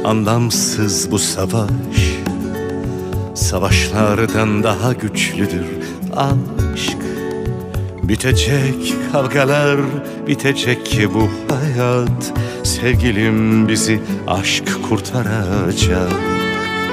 Anlamsız bu savaş, savaşlardan daha güçlüdür aşk. Bitecek kavgalar, bitecek bu hayat. Sevgilim, bizi aşk kurtaracak.